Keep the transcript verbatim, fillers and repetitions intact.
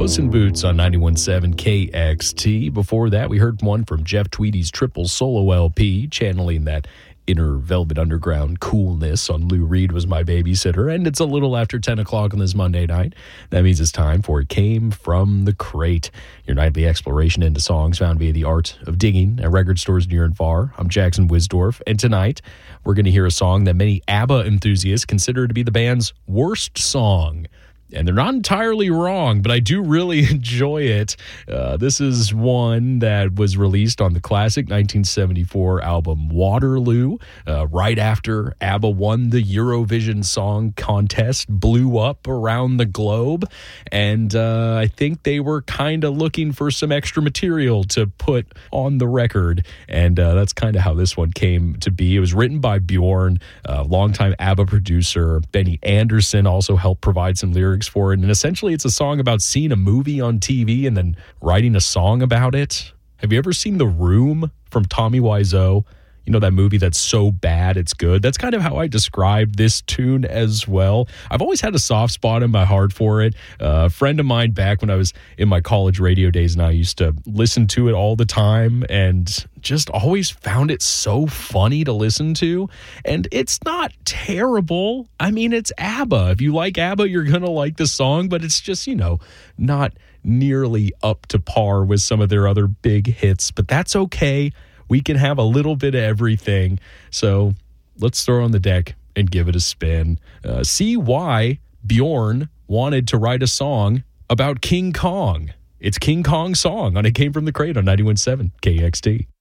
Puss in Boots on ninety-one point seven K X T. Before that, we heard one from Jeff Tweedy's triple solo L P, channeling that inner Velvet Underground coolness on Lou Reed Was My Babysitter. And it's a little after ten o'clock on this Monday night. That means it's time for It Came From the Crate, your nightly exploration into songs found via the art of digging at record stores near and far. I'm Jackson Wisdorf, and tonight we're going to hear a song that many ABBA enthusiasts consider to be the band's worst song. And they're not entirely wrong, but I do really enjoy it. Uh, this is one that was released on the classic nineteen seventy-four album Waterloo, uh, right after ABBA won the Eurovision Song Contest, blew up around the globe, and uh, I think they were kind of looking for some extra material to put on the record, and uh, that's kind of how this one came to be. It was written by Bjorn, a longtime ABBA producer. Benny Andersson also helped provide some lyrics for it, and essentially it's a song about seeing a movie on T V and then writing a song about it. Have you ever seen The Room from Tommy Wiseau? You know, that movie that's so bad it's good? That's kind of how I describe this tune as well. I've always had a soft spot in my heart for it. Uh, a friend of mine back when I was in my college radio days, and I used to listen to it all the time and just always found it so funny to listen to. And it's not terrible. I mean, it's ABBA. If you like ABBA, you're going to like the song, but it's just, you know, not nearly up to par with some of their other big hits. But that's okay. We can have a little bit of everything. So let's throw on the deck and give it a spin. Uh, see why Bjorn wanted to write a song about King Kong. It's King Kong's song on It Came From the Crate on ninety-one point seven K X T.